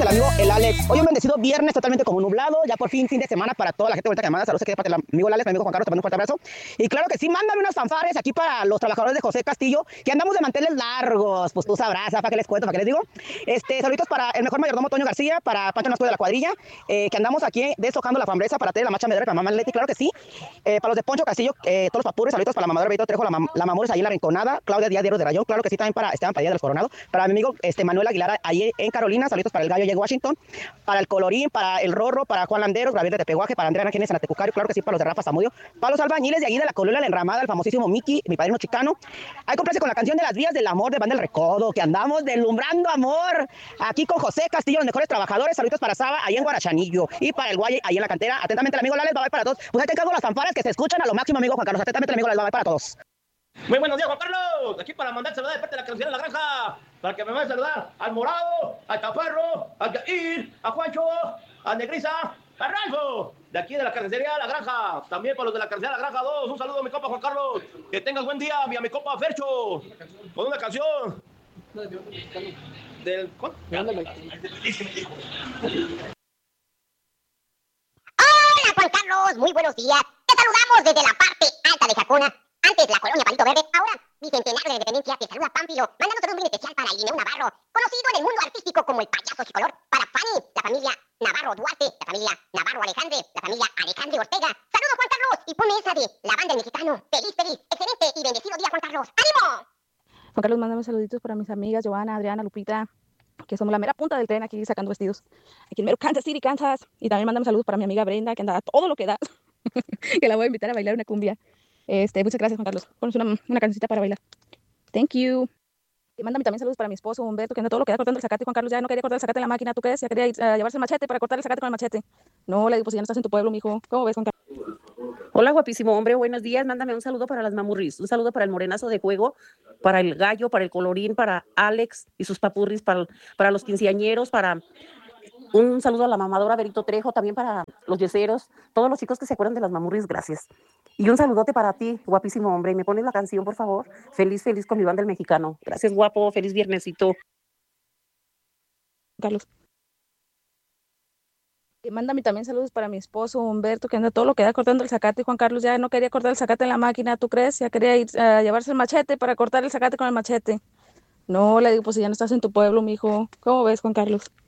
el amigo el Alex. Hoy un bendecido viernes totalmente como nublado, ya por fin de semana para toda la gente bonita que manda saludos aquí de parte del amigo el Alex, mi amigo Juan Carlos, te mando un fuerte abrazo. Y claro que sí, mándame unas fanfares aquí para los trabajadores de José Castillo, que andamos de manteles largos, pues tú sabrás, para que les cuento, para que les digo. Saluditos para el mejor mayordomo Toño García, para Pancho Nasco de la cuadrilla, que andamos aquí deshojando la fambresa para Tere, la macha medera, para mamá Leti, claro que sí. Para los de Poncho Castillo, todos los papurres, saluditos para la mamadora Beto Trejo, la mamures ahí en la Rinconada, Claudia Díaz Diarios de Rayón, claro que sí, también para Esteban Padilla de los Coronados, para mi amigo Manuel Aguilar ahí en Carolina, saluditos para el gallo de Washington, para el Colorín, para el Rorro, para Juan Landeros, Gabriel de Tepehuaje, para Andrea Ángeles en Atecucario, claro que sí, para los de Rafa Zamudio, para los albañiles de ahí de la colonia La Enramada, el famosísimo Miki, mi padrino chicano. Hay que comprarse con la canción de las vías del amor de Banda del Recodo, que andamos deslumbrando amor, aquí con José Castillo, los mejores trabajadores, saluditos para Saba, ahí en Guarachanillo, y para el Guay, ahí en la cantera, atentamente el amigo Lales, bye bye para todos, pues ahí te encargo las fanfaras que se escuchan a lo máximo, amigo Juan Carlos, atentamente el amigo Lales, bye bye para todos. Muy buenos días, Juan Carlos. Aquí para mandar saludar de parte de la canción de la granja. Para que me vayan a saludar al Morado, al Taparro, al Yair, a Juancho, a Negrisa, a Ralfo. De aquí de la carnicería La Granja. También para los de la carnicería La Granja 2. Un saludo a mi compa Juan Carlos. Que tengas buen día, mi compa Fercho. Con una canción. ¿Cuál? Hola, Juan Carlos. Muy buenos días. Te saludamos desde la parte alta de Jacona. Antes la colonia Palito Verde, ahora Bicentenario de la Independencia. Te saluda Pánfilo, mandando un saludo muy especial para Irineo Navarro, conocido en el mundo artístico como el payaso Chicolor, para Fanny, la familia Navarro Duarte, la familia Navarro Alejandre, la familia Alejandre Ortega. Saludos, Juan Carlos, y ponme esa de la banda del mexicano. Feliz, excelente y bendecido día, Juan Carlos. ¡Ánimo! Juan Carlos, mándame saluditos para mis amigas Giovanna, Adriana, Lupita, que somos la mera punta del tren aquí sacando vestidos, aquí en mero Kansas City, Kansas. Y también mándame saludos para mi amiga Brenda, que anda a todo lo que da, que la voy a invitar a bailar una cumbia. Muchas gracias, Juan Carlos. Ponos una cancioncita para bailar. Thank you. Y mándame también saludos para mi esposo Humberto, que anda todo lo que da cortando el zacate. Juan Carlos ya no quería cortar el zacate en la máquina. ¿Tú qué? Ya quería ir a llevarse el machete para cortar el zacate con el machete. No, le digo, pues ya no estás en tu pueblo, mijo. ¿Cómo ves, Juan Carlos? Hola, guapísimo hombre, buenos días. Mándame un saludo para las mamurris, un saludo para el morenazo de juego, para el gallo, para el Colorín, para Alex y sus papurris, para los quinceañeros, para un saludo a la mamadora Berito Trejo, también para los yeseros, todos los chicos que se acuerdan de las mamurris, gracias. Y un saludote para ti, guapísimo hombre. ¿Y me pones la canción, por favor? Feliz con mi banda el mexicano. Gracias, guapo. Feliz viernesito. Carlos. Y mándame también saludos para mi esposo Humberto, que anda todo lo que da cortando el zacate. Juan Carlos ya no quería cortar el zacate en la máquina. ¿Tú crees? Ya quería ir a llevarse el machete para cortar el zacate con el machete. No, le digo, pues ya no estás en tu pueblo, mijo. ¿Cómo ves, Juan Carlos?